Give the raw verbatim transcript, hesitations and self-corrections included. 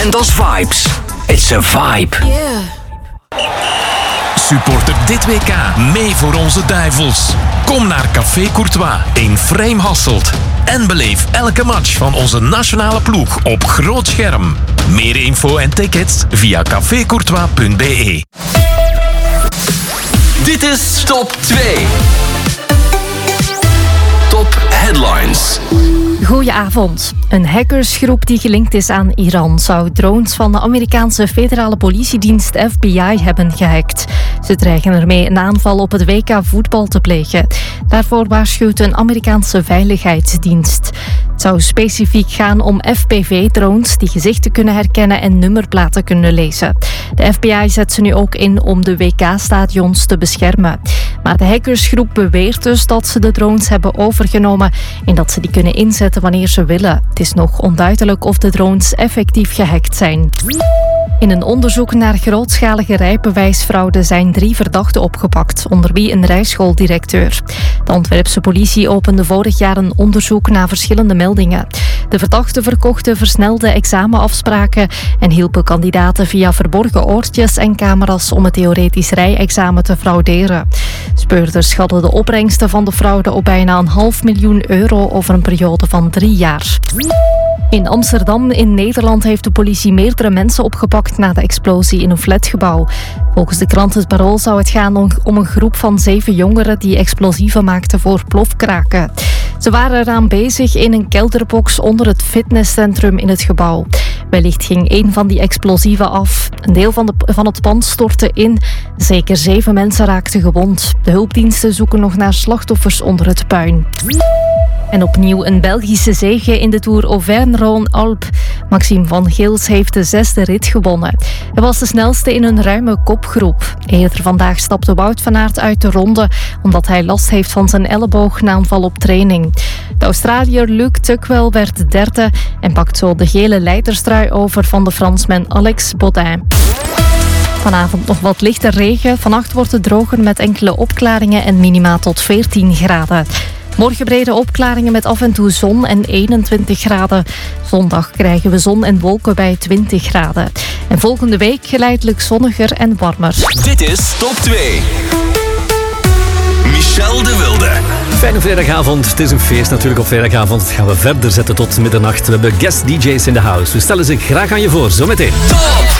And those vibes. It's a vibe. Yeah. Supporter dit W K mee voor onze duivels. Kom naar Café Courtois in Vreemhasselt en beleef elke match van onze nationale ploeg op groot scherm. Meer info en tickets via café courtois punt b e. Dit is Top twee. Top Headlines. Goedenavond. Een hackersgroep die gelinkt is aan Iran zou drones van de Amerikaanse federale politiedienst F B I hebben gehackt. Ze dreigen ermee een aanval op het W K voetbal te plegen. Daarvoor waarschuwt een Amerikaanse veiligheidsdienst. Het zou specifiek gaan om F P V-drones die gezichten kunnen herkennen en nummerplaten kunnen lezen. De F B I zet ze nu ook in om de W K-stadions te beschermen. Maar de hackersgroep beweert dus dat ze de drones hebben overgenomen en dat ze die kunnen inzetten wanneer ze willen. Het is nog onduidelijk of de drones effectief gehackt zijn. In een onderzoek naar grootschalige rijbewijsfraude zijn drie verdachten opgepakt, onder wie een rijschooldirecteur. De Antwerpse politie opende vorig jaar een onderzoek naar verschillende meldingen. De verdachten verkochten versnelde examenafspraken en hielpen kandidaten via verborgen oortjes en camera's om het theoretisch rijexamen te frauderen. Speurders schatten de opbrengsten van de fraude op bijna een half miljoen euro over een periode van drie jaar. In Amsterdam in Nederland heeft de politie meerdere mensen opgepakt na de explosie in een flatgebouw. Volgens de krant Het Parool zou het gaan om een groep van zeven jongeren die explosieven maakten voor plofkraken. Ze waren eraan bezig in een kelderbox onder het fitnesscentrum in het gebouw. Wellicht ging een van die explosieven af. Een deel van, de, van het pand stortte in. Zeker zeven mensen raakten gewond. De hulpdiensten zoeken nog naar slachtoffers onder het puin. En opnieuw een Belgische zege in de Tour Auvergne-Rhône-Alpes. Maxime van Gils heeft de zesde rit gewonnen. Hij was de snelste in een ruime kopgroep. Eerder vandaag stapte Wout van Aert uit de ronde omdat hij last heeft van zijn elleboog na een val op training. De Australiër Luc Tuckwell werd derde en pakt zo de gele leiderstrui over van de Fransman Alex Baudin. Vanavond nog wat lichte regen. Vannacht wordt het droger met enkele opklaringen en minima tot veertien graden. Morgen brede opklaringen met af en toe zon en eenentwintig graden. Zondag krijgen we zon en wolken bij twintig graden. En volgende week geleidelijk zonniger en warmer. Dit is Top twee. Michel de Wilde. Fijne vrijdagavond. Het is een feest natuurlijk op vrijdagavond. Gaan we verder zetten tot middernacht. We hebben guest D J's in de house. We stellen ze graag aan je voor. Zometeen. Top